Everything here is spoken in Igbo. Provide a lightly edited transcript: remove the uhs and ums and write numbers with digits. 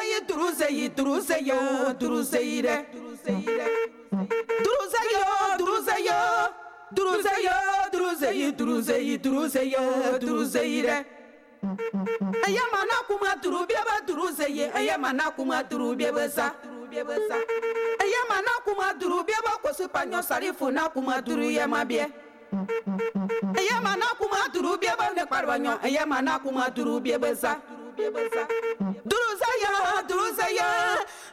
Ayamana kuma turubia ba turuzeye ayamana kuma turubia besa ayamana kuma turubia ba kosupanyo sarifu na kuma turuya mabie ayamana kuma turubia ba ne parwanyo ayamana kuma turubia besa Duruzaya